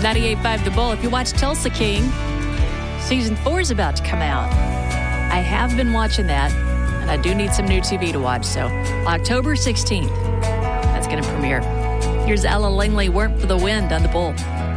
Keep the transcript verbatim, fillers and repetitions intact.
ninety-eight point five The Bull. If you watch Tulsa King, season four is about to come out. I have been watching that, and I do need some new T V to watch. So October sixteenth, that's going to premiere. Here's Ella Langley, Weren't for the Wind on The Bull.